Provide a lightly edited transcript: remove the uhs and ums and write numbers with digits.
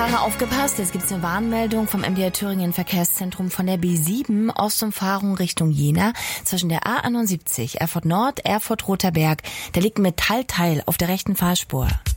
Fahrer aufgepasst, jetzt gibt's eine Warnmeldung vom MDR Thüringen Verkehrszentrum von der B7 Ostumfahrung Richtung Jena zwischen der A71 Erfurt Nord, Erfurt Roter Berg. Da liegt ein Metallteil auf der rechten Fahrspur.